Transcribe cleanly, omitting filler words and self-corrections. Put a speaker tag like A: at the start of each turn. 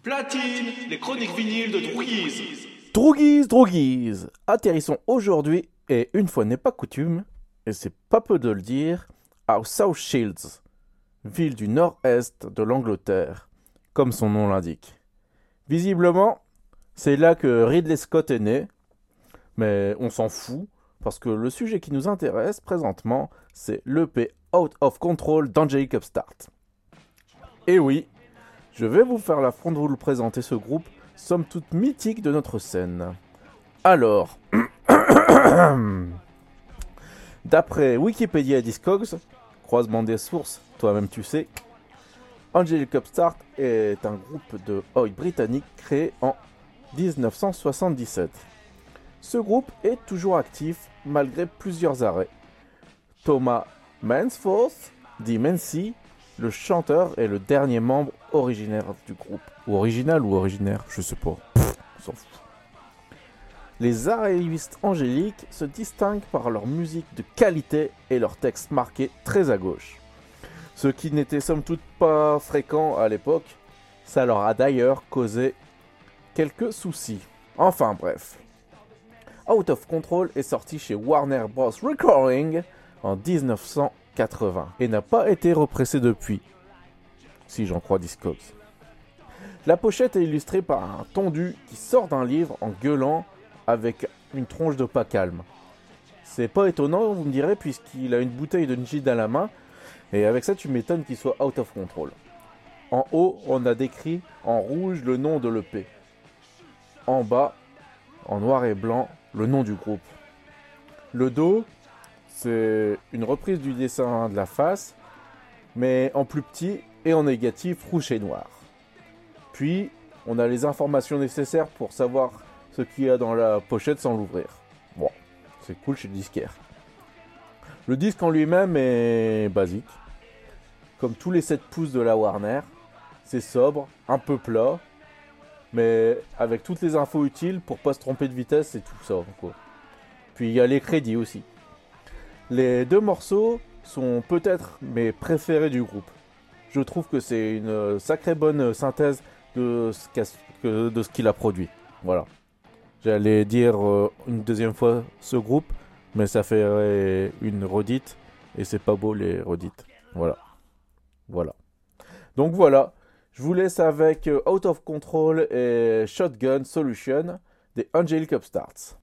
A: Platine, les chroniques vinyles de Drouguise.
B: Drouguise. Atterrissons aujourd'hui, et une fois n'est pas coutume, et c'est pas peu de le dire, à South Shields, ville du nord-est de l'Angleterre, comme son nom l'indique. Visiblement, c'est là que Ridley Scott est né, mais on s'en fout, parce que le sujet qui nous intéresse présentement, c'est l'EP Out of Control d'Angelic Upstart. Et oui, je vais vous faire l'affront de vous le présenter, ce groupe, somme toute mythique de notre scène. Alors, d'après Wikipédia et Discogs, croisement des sources, toi-même tu sais, Angelic Upstart est un groupe de oi britannique créé en 1977. Ce groupe est toujours actif malgré plusieurs arrêts. Thomas Mansforth, dit Mancy, le chanteur est le dernier membre originaire du groupe. Ou original ou originaire, je sais pas. On s'en fout. Les arrivistes angéliques se distinguent par leur musique de qualité et leurs textes marqués très à gauche. Ce qui n'était somme toute pas fréquent à l'époque, ça leur a d'ailleurs causé quelques soucis. Enfin bref. Out of Control est sorti chez Warner Bros. Recording en 1980 et n'a pas été repressé depuis, si j'en crois Discogs. La pochette est illustrée par un tondu qui sort d'un livre en gueulant avec une tronche de pas calme. C'est pas étonnant, vous me direz, puisqu'il a une bouteille de gin à la main, et avec ça tu m'étonnes qu'il soit out of control. En haut, on a décrit en rouge le nom de l'EP. En bas, en noir et blanc, le nom du groupe. Le dos, c'est une reprise du dessin de la face, mais en plus petit et en négatif rouge et noir. Puis, on a les informations nécessaires pour savoir ce qu'il y a dans la pochette sans l'ouvrir. Bon, c'est cool chez le disquaire. Le disque en lui-même est basique. Comme tous les 7 pouces de la Warner, c'est sobre, un peu plat, mais avec toutes les infos utiles pour pas se tromper de vitesse et tout ça, quoi. Puis il y a les crédits aussi. Les 2 morceaux sont peut-être mes préférés du groupe. Je trouve que c'est une sacrée bonne synthèse de ce qu'il a produit. Voilà. J'allais dire une deuxième fois ce groupe, mais ça fait une redite, et c'est pas beau les redites. Voilà. Donc voilà, je vous laisse avec Out of Control et Shotgun Solution des Angelic Upstarts.